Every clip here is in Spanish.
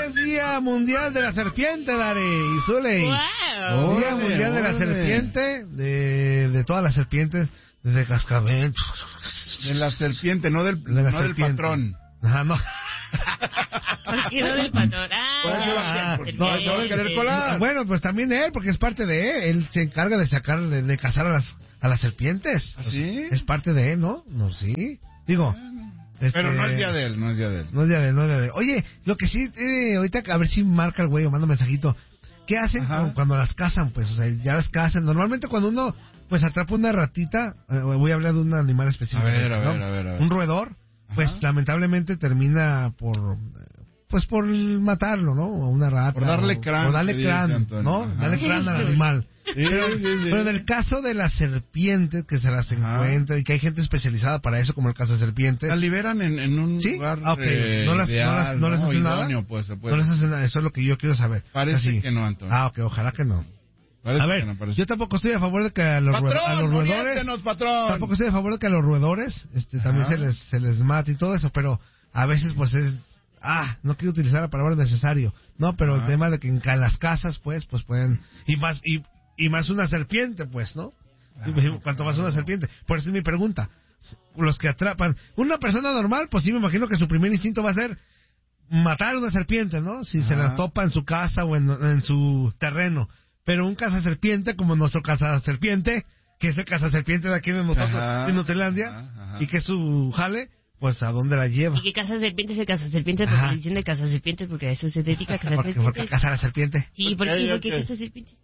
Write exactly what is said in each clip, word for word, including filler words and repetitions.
es Día Mundial de la Serpiente, Dari y Zuley. Wow. Día Órale, Mundial de la órale. Serpiente, de, de todas las serpientes, desde cascabel. De la serpiente, no del, De la no del serpiente. patrón. Ajá, no. ¿Por qué no del patrón? Ah, Pues se va- ya, pues ya, no, se va a ya, querer ya. colar. Bueno, pues también de él, porque es parte de él. Él se encarga de sacar, de, de cazar a las, a las serpientes. ¿Ah, sí? Es parte de él, ¿no? No, sí. Digo. este, Pero no es día de él, no es día de él. No es día de él, no es día de él. Oye, lo que sí, eh, ahorita a ver si marca el güey o manda un mensajito. ¿Qué hacen Ajá. con- cuando las cazan? Pues, o sea, ya las cazan. Normalmente cuando uno, pues, atrapa una ratita, eh, voy a hablar de un animal específico. A ver, a ¿no? ver, a ver, a ver. Un roedor, pues, Ajá. lamentablemente termina por, eh, pues, por matarlo, ¿no? O una rata. Por darle o- crán, O darle se dice, crán, Antonio. ¿no? Ajá. Darle crán al animal. Sí, sí, sí. Pero en el caso de las serpientes, que se las Ajá. encuentra y que hay gente especializada para eso, como el caso de serpientes. Las liberan en, en un ¿Sí? lugar Ah, ok. eh, ¿No las- no ideal, las- no les hacen nada? Idóneo, pues, se puede. No les hacen nada, eso es lo que yo quiero saber. Parece Así. que no, Antonio. Ah, ok, ojalá que no. Parece a ver, que no, parece. yo tampoco estoy a favor de que a los, ¡Patrón, rue- a los roedores... oriéntenos, patrón! Tampoco estoy a favor de que a los roedores este, también Ajá. se les, se les mate y todo eso, pero a veces pues es... Ah, no quiero utilizar la palabra necesario. No, pero Ajá. el tema de que en ca- las casas pues, pues pueden... Y más, y, y más una serpiente, pues, ¿no? Ah, Cuanto más una serpiente. Por eso es mi pregunta. Los que atrapan... Una persona normal, pues sí me imagino que su primer instinto va a ser matar una serpiente, ¿no? Si se la Ajá. topa en su casa o en, en su terreno. Pero un cazaserpiente como nuestro cazaserpiente, que es el cazaserpiente de aquí de nosotros, Ajá. en Nutelandia, Ajá, ajá. y que es su jale, pues ¿a dónde la lleva? Y que caza serpientes se caza serpientes Ajá. por tradición de caza serpientes porque a eso se dedica a cazar Porque, porque serpientes. caza la serpiente. Sí, ¿por Ok, qué? ¿Por ok. qué caza serpientes?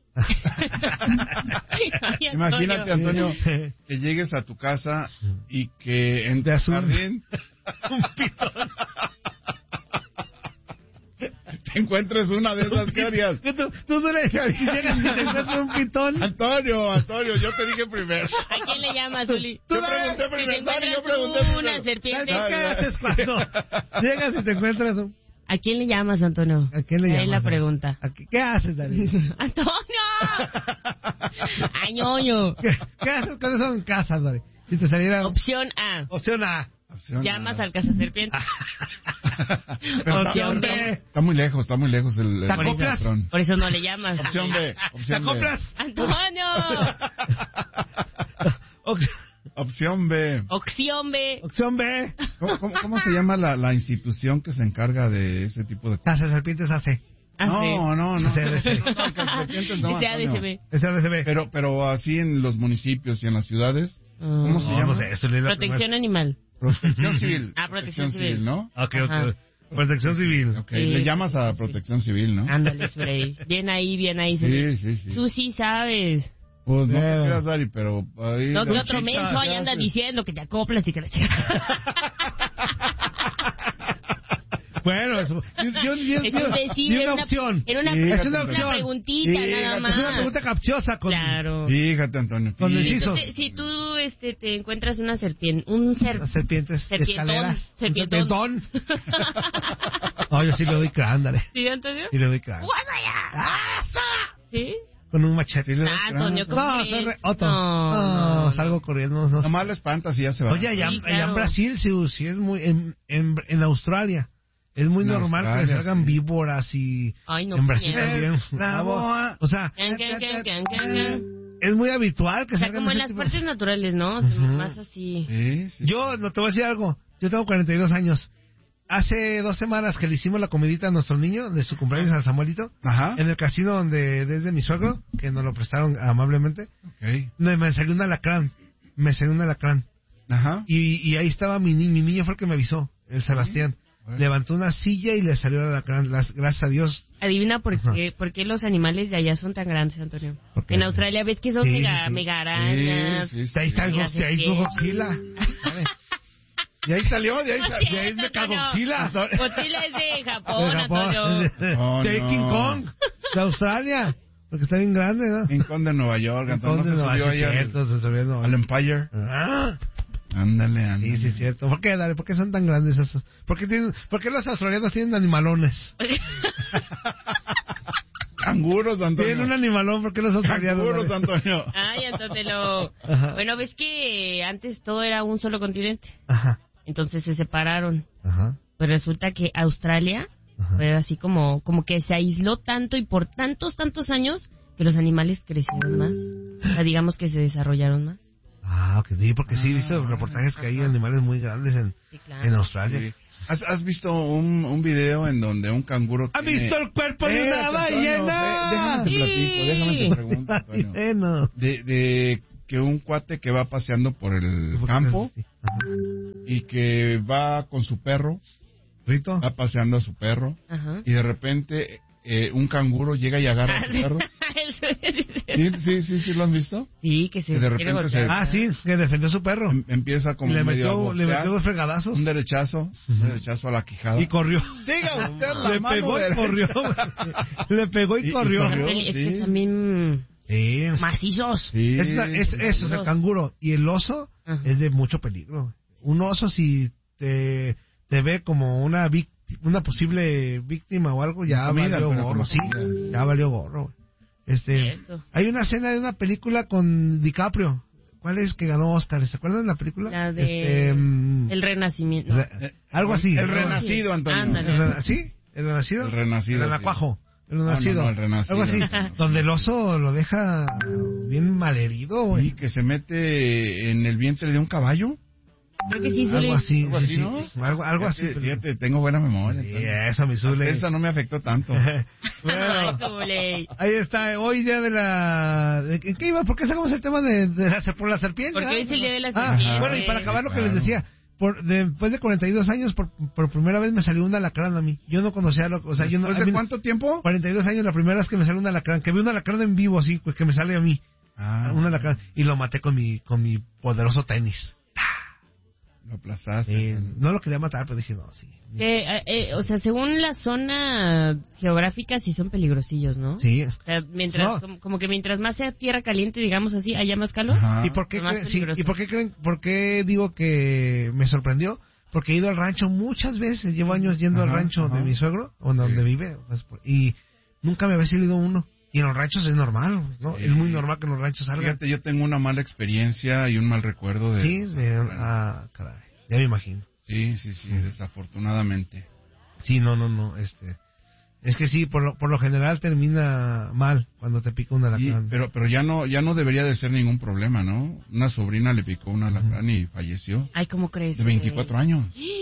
Ay, Imagínate, Antonio. Antonio, que llegues a tu casa y que en tu Veas un- jardín Un pitón. te encuentres una de esas que harías. ¿Qué tú, tú no le y llegas y te encuentras un pitón? Antonio, Antonio, yo te dije primero. ¿A quién le llamas, Uli? Yo Tú pregunté Si te primero, Dani, yo encuentras pregunté una primero. serpiente, ¿Qué haces cuando llegas y te encuentras un... ¿a quién le llamas, Antonio? ¿A quién le Ahí llamas? la pregunta. ¿A qué, qué haces, Dani? ¡Antonio! ¡Ay, ñoño! ¿Qué, qué haces cuando son en casa, Dani? Si te saliera... Opción A. Opción A. Opción Llamas A. al cazaserpientes. Pero Opción está, B. está muy lejos, está muy lejos el, el ¿Te acoplas? patrón. Por eso no le llamas. Opción B. ¿Te Opción B. compras? ¡Antonio! Opción, Opción B. Opción B. opción B. ¿Cómo, cómo, cómo se llama la, la institución que se encarga de ese tipo de cosas? Casa Serpientes hace. No, no, no. C D C. No, no, cazaserpientes no, Dice A D C Antonio. B. Es R C B. Pero, pero así en los municipios y en las ciudades, ¿cómo se No, llama? no sé, eso leí la Protección animal. Protección civil. Ah, protección civil. ¿no? primera. Ok, Ajá. ok. Protección civil. Ok, Sí. le llamas a protección civil, ¿no? Ándale, Frey. Bien ahí, bien ahí. Zuli. Sí, sí, sí. Tú sí sabes. Pues no Eh. te creas, Dari, pero ahí... No, que la otro chicha, menso ahí ¿qué anda haces? diciendo que te acoplas y que la chica. Bueno, eso, yo, yo, yo, Es yo- un decir, di una era una- opción. era una- es Fíjate, una Antonio. opción. Una preguntita, Fíjate, nada Es más. una pregunta capciosa con... Claro. Fíjate, Antonio. Con fíjate. incisos. Entonces, si tú este, te encuentras una serpiente, un ser... Las serpientes, Serpientón, escaleras. serpientón. Serpientón. No, yo sí le doy crán, dale. ¿Sí, Antonio? Sí le doy crán. ¡Guárdala! ¿Sí? Con un machete. Ah, Antonio, ¿cómo No, crees? soy re- Otto. No, No, no, salgo corriendo. No, Nomás le espantas y ya se va. Oye, allá, Sí, allá en claro. Brasil, sí, sí es muy... En, en, en Australia, es muy En normal que Australia, les salgan sí. víboras y... Ay, no, en qué Brasil miedo. también. La boa. O sea, Can, can, can, can, can, can. es muy habitual que O sea, salgan como en ese las tipo- partes naturales, ¿no? Ujú. Más así. Sí, sí. Yo, no te voy a decir algo. Yo tengo cuarenta y dos años. Hace dos semanas que le hicimos la comidita a nuestro niño de su cumpleaños al Samuelito, Ajá. en el casino donde desde mi suegro, que nos lo prestaron amablemente, Ok. me, me salió un alacrán. Me salió un alacrán. Ajá. Y, y ahí estaba mi, ni- mi niño, fue el que me avisó, el Sebastián. Bueno. Levantó una silla y le salió el alacrán. Las, gracias a Dios. Adivina por Ajá. qué, por qué los animales de allá son tan grandes, Antonio. ¿Por qué? En Australia ves que son Sí, mega, sí, sí. mega arañas. Sí, sí, sí. Ahí está el Ya Godzilla, sé ahí qué. está Godzilla. ¿Sabe? De ahí salió, de ahí No, salió. De ahí me Antonio. cago Godzilla. Godzilla es de Japón, De Japón. Antonio. Oh, De no. King Kong. De Australia. Porque está bien grande, ¿no? King Kong de Nueva York, Antonio. Entonces, No se no, subió sí ahí es al, cierto, se subió, no. al Empire. Ah, Ándale, ándale. sí, sí, es cierto. ¿Por qué, Dale? ¿Por qué son tan grandes esos? ¿Por qué, tienen, ¿Por qué los australianos tienen animalones? Canguros, Antonio. Tienen un animalón, ¿por qué los australianos? Canguros, Dale? Antonio. Ay, Antonio. Ajá. Bueno, ves que antes todo era un solo continente. Ajá, Entonces se separaron. ajá. Pues resulta que Australia Ajá. Fue así como, como que se aisló tanto y por tantos, tantos años que los animales crecieron más. O sea, digamos que se desarrollaron más. Ah, que sí, porque sí he visto reportajes que hay animales muy grandes en, Sí, claro. en Australia. Sí. ¿Has, has visto un, un video en donde un canguro ¿Has tiene... visto el cuerpo de Eh, una Antonio, ballena? ve- déjame te Sí. platico, déjame te pregunto, Antonio. Bueno. De, de que un cuate que va paseando por el campo Ajá. y que va con su perro, ¿Rito? va paseando a su perro, Ajá. y de repente eh, un canguro llega y agarra a su perro. ¿Sí, sí, sí, sí lo han visto? Sí, que se Que de quiere repente golpear. se- Ah, sí, que defendió a su perro. Em- empieza como Y le medio a metió, le boxear, metió dos fregadazos un derechazo, un derechazo a la quijada. y corrió. Siga usted la Le mano pegó y derecha. corrió. Le pegó y, Y- y corrió. corrió. Es que Sí. también Sí. macizos. Sí, Es, es- eso es el canguro. Y el oso Ajá. es de mucho peligro. Un oso, si te, te ve como una víctima, una posible víctima o algo, ya Comida, valió pero gorro. como Sí, comida. ya valió gorro. güey. Este, Cierto. hay una escena de una película con DiCaprio. ¿Cuál es que ganó Oscar? ¿Se acuerdan de la película? La de Este, mm, El Renacimiento. re- Eh, algo así. El Algo así. renacido, Antonio. Ándale. ¿El rena- ¿Sí? ¿El renacido? El renacido, El sí. renacuajo. El No, no, renacido. no, el renacido. Algo así. Donde el oso lo deja bien malherido, Y güey. que se mete en el vientre de un caballo. Creo que sí, Algo Zuli. así, Algo sí, así, sí. ¿no? Algo, algo así. Fíjate, pero- fíjate, tengo buena memoria. Sí, Antonio. eso, mi Zule. Esa no me afectó tanto. Ay, Bueno, Zuli. ahí está, hoy día de la... ¿de ¿En qué iba? ¿Por qué sacamos el tema de, de la, por la serpiente? Porque ah? hoy es el día de la Ah, serpiente. bueno, y para acabar lo que les Claro. decía, por, después de cuarenta y dos años, por, por primera vez me salió un alacrán a mí. Yo no conocía, lo, o sea, yo no... ¿Después a de mí- cuánto tiempo? cuarenta y dos años, la primera vez que me salió un alacrán, que vi un alacrán en vivo así, pues que me sale a mí. Ah, Un alacrán. Y lo maté con mi, con mi poderoso tenis. lo aplazaste. Sí, no lo quería matar, pero dije, no, sí. Que, eh, eh, o sea, según la zona geográfica, sí son peligrosillos, ¿no? Sí. O sea, mientras, No. como, como que mientras más sea tierra caliente, digamos así, haya más calor. Ajá. ¿Y por qué, Lo más creen- sí, peligroso. ¿y por qué creen, por qué digo que me sorprendió? Porque he ido al rancho muchas veces, llevo años yendo Ajá, al rancho ajá. de mi suegro, o donde Sí. vive, pues, por- y nunca me había salido uno. Y en los ranchos es normal, ¿no? Sí. Es muy normal que en los ranchos salgan. Fíjate, yo tengo una mala experiencia y un mal recuerdo de... Sí, de, ah, caray, ya me imagino. Sí, sí, sí, desafortunadamente. Sí, no, no, no, este... Es que sí, por lo, por lo general termina mal cuando te pica un Sí, alacrán. pero pero ya no ya no debería de ser ningún problema, ¿no? Una sobrina le picó un alacrán y falleció. Ay, ¿cómo crees? De veinticuatro años.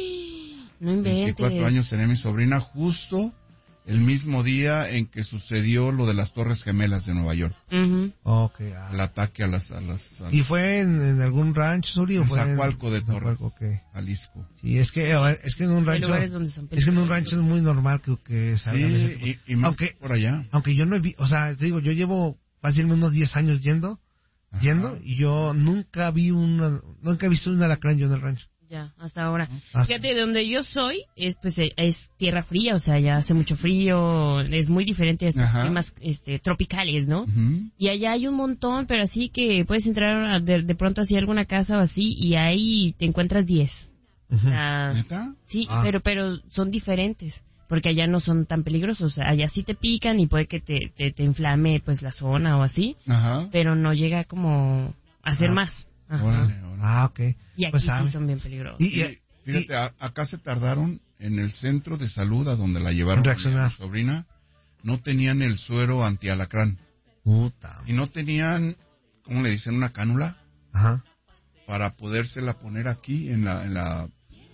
No inventes. veinticuatro años tenía mi sobrina justo el mismo día en que sucedió lo de las Torres Gemelas de Nueva York. Ujú. Ok, ah. El ataque a las... A las a ¿Y fue en, en algún rancho, Suri? o en fue en- Zacualco de Torres, Zacualco, ok. Jalisco. Sí, es que, eh, es que en un Hay rancho... lugares donde son Es que en un peligrosos. rancho es muy normal que, que Sí, salgan ese tipo- y, y más aunque, por allá. aunque yo no he visto, o sea, te digo, yo llevo fácilmente unos diez años yendo, Ajá. yendo, y yo nunca vi una, nunca he visto un alacrán yo en el rancho. Ya, hasta ahora. Hasta- Fíjate, de donde yo soy es pues eh, es tierra fría, o sea, ya hace mucho frío, es muy diferente a estos Ajá. climas este, tropicales, ¿no? Ujú. Y allá hay un montón, pero así que puedes entrar a- de, de pronto así a alguna casa o así y ahí te encuentras diez. Ujú. O sea, ¿Neta? sí, Ah. pero pero son diferentes, porque allá no son tan peligrosos, o sea, allá sí te pican y puede que te, te, te inflame pues la zona o así, Ajá. pero no llega como a hacer Ah. más. Ajá. Órale, órale. Ah, ok. Y aquí Pues, sí sabe. son bien peligrosos. Y, Y, y- fíjate, y- a- acá se tardaron en el centro de salud a donde la llevaron En a reaccionar. mi sobrina, no tenían el suero antialacrán puta. y no tenían, ¿cómo le dicen? Una cánula Ajá. para podérsela poner aquí en la, en la,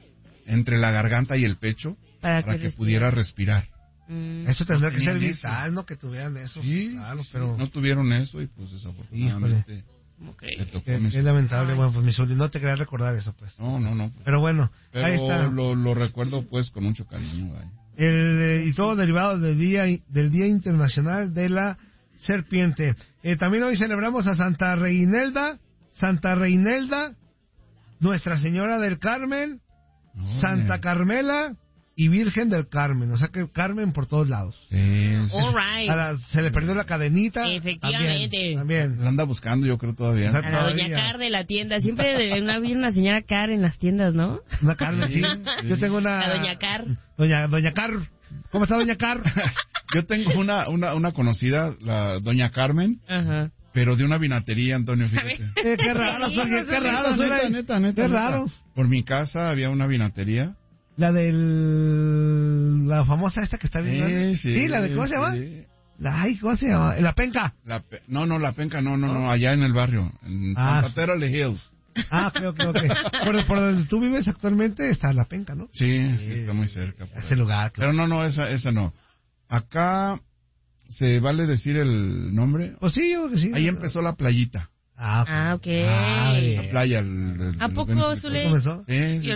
entre la garganta y el pecho Para, para que respire. pudiera respirar. Mm. Eso tendría No que ser tenían vital, ¿no? Que tuvieran eso. Sí, claro, sí, sí. pero... no tuvieron eso y pues desafortunadamente ¿Cómo le crees? tocó Qué, a mi qué lamentable, Ay. bueno, pues mi Suri, no te quería recordar eso, pues. No, no, no. Pero bueno, Pero ahí está. Lo, lo recuerdo pues con mucho cariño. Vaya. El, eh, y todo derivado del día, del Día Internacional de la Serpiente. Eh, también hoy celebramos a Santa Reinelda, Santa Reinelda, Nuestra Señora del Carmen, Órale. Santa Carmela y Virgen del Carmen. O sea que Carmen por todos lados. Sí, sí. All right. A la- se le perdió la cadenita. Efectivamente. También. también. La anda buscando yo creo todavía. Exacto. A la doña Todavía. Car de la tienda. Siempre de- una, había una señora Car en las tiendas, ¿no? Una Carmen, sí. Sí. Yo tengo una... La doña Car. Doña, doña Car. ¿Cómo está doña Car? Yo tengo una, una, una conocida, la doña Carmen, Ajá. pero de una vinatería, Antonio, fíjate. Eh, qué raro, Sí, Jorge, no, qué no, raro. Neta, suena- neta, neta, neta, Qué neta. raro. Por mi casa había una vinatería. La del... La la famosa esta que está bien grande. Sí, Sí, la de, ¿cómo se llama? sí. La, ay, ¿cómo se llama? La penca. La pe- no, no, la penca, no, no, no, allá en el barrio, en Ah. San Patero de Hills. Ah, ok, ok, ok. Por, por donde tú vives actualmente está la penca, ¿no? Sí, sí, está muy cerca. por Ese ahí. lugar. Claro. Pero no, no, esa, esa no. Acá, ¿se vale decir el nombre? Pues sí, yo creo que sí. Ahí empezó la playita. Ah, ok. Ah, ok. Ah, bien. La playa. El, el- ¿A el- poco, el- Zule? ¿Comenzó? Sí, sí,